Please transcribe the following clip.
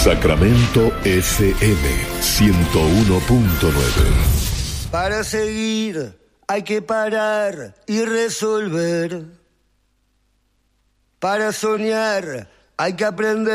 Sacramento FM 101.9. Para seguir hay que parar y resolver. Para soñar hay que aprender.